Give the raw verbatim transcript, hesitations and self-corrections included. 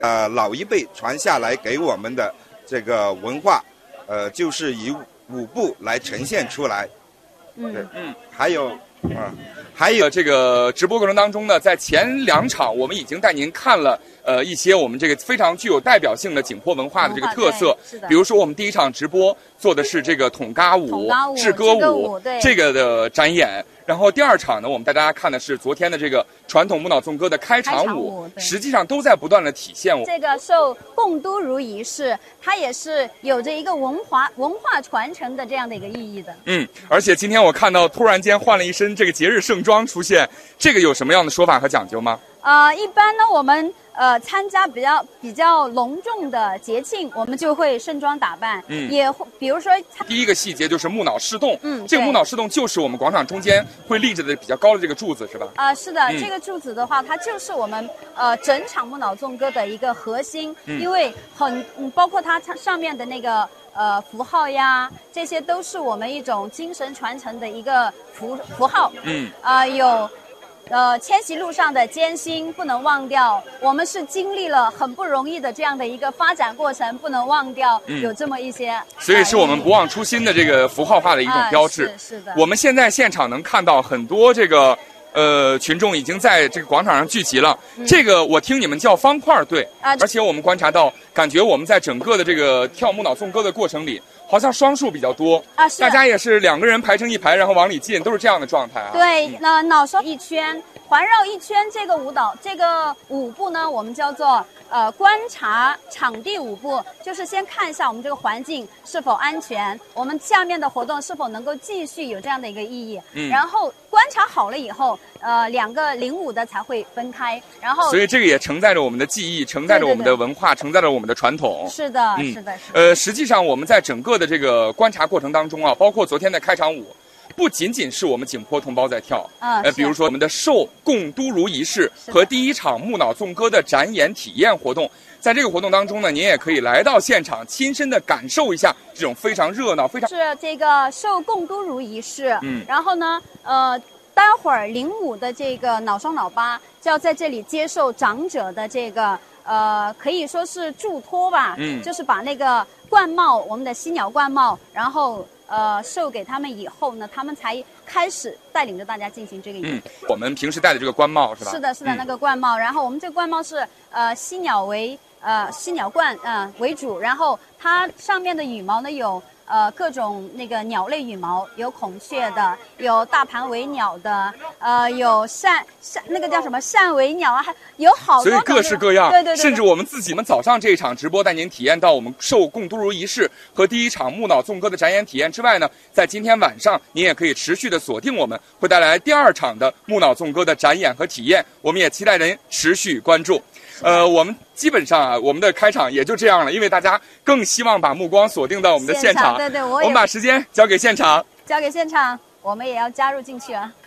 呃老一辈传下来给我们的这个文化，呃，就是以舞步来呈现出来。 嗯嗯，还有啊， 还有这个直播过程当中呢，在前两场我们已经带您看了呃一些我们这个非常具有代表性的景颇文化的这个特色，比如说我们第一场直播做的是这个统嘎舞、制歌舞这个的展演。然后第二场呢，我们带大家看的是昨天的这个传统木脑纵歌的开场舞，实际上都在不断的体现我这个受贡都如仪式，它也是有着一个文化文化传承的这样的一个意义的。 嗯，而且今天我看到突然间换了一身这个节日盛装出现，这个有什么样的说法和讲究吗？ 呃，一般呢，我们呃参加比较比较隆重的节庆，我们就会盛装打扮。嗯，也会比如说， 第一个细节就是木脑示动。嗯，这个木脑示动就是我们广场中间会立着的比较高的这个柱子，是吧？ 啊、呃，是的、嗯，这个柱子的话，它就是我们呃整场木脑纵歌的一个核心，嗯、因为很嗯，包括它上面的那个呃符号呀，这些都是我们一种精神传承的一个符符号。嗯，呃有。呃，迁徙路上的艰辛不能忘掉，我们是经历了很不容易的这样的一个发展过程，不能忘掉，嗯、有这么一些， 所以是我们不忘初心的这个符号化的一种标志。 啊、是, 是的， 我们现在现场能看到很多这个呃群众已经在这个广场上聚集了。嗯、这个我听你们叫方块队，啊、而且我们观察到，感觉我们在整个的这个跳木脑纵歌的过程里。好像双数比较多啊，是大家也是两个人排成一排，然后往里进，都是这样的状态啊。 对，那脑双一圈环绕一圈，这个舞蹈这个舞步呢，我们叫做呃观察场地舞步，就是先看一下我们这个环境是否安全，我们下面的活动是否能够继续有这样的一个意义。嗯，然后观察好了以后，呃，两个领舞的才会分开，然后所以这个也承载着我们的记忆，承载着我们的文化，承载着我们的传统。 是的，嗯、是的，是的。 呃，实际上我们在整个的这个观察过程当中啊，包括昨天的开场舞，不仅仅是我们景颇同胞在跳， 嗯， 呃，比如说我们的受贡都如仪式和第一场木脑纵歌的展演体验活动，在这个活动当中呢，您也可以来到现场，亲身的感受一下这种非常热闹、非常是这个受贡都如仪式。嗯，然后呢，呃。待会儿领舞的这个脑双脑八就要在这里接受长者的这个呃，可以说是助托吧，嗯，就是把那个冠帽，我们的犀鸟冠帽，然后呃授给他们以后呢，他们才开始带领着大家进行这个仪式。 嗯，我们平时戴的这个冠帽是吧？ 是的，是的，嗯、那个冠帽，然后我们这个冠帽是呃犀鸟为呃犀鸟冠啊、呃、为主，然后它上面的羽毛呢有。呃，各种那个鸟类羽毛，有孔雀的，有大盘尾鸟的，呃，有扇扇那个叫什么扇尾鸟啊，还有好多种， 所以各式各样。 对对对， 甚至我们自己们早上这一场直播带您体验到我们受贡都如仪式和第一场木脑纵歌的展演体验之外呢，在今天晚上您也可以持续的锁定我们，会带来第二场的木脑纵歌的展演和体验，我们也期待您持续关注。呃，我们基本上啊，我们的开场也就这样了，因为大家更希望把目光锁定到我们的现场。 对对，我我们把时间交给现场， 交给现场，我们也要加入进去啊。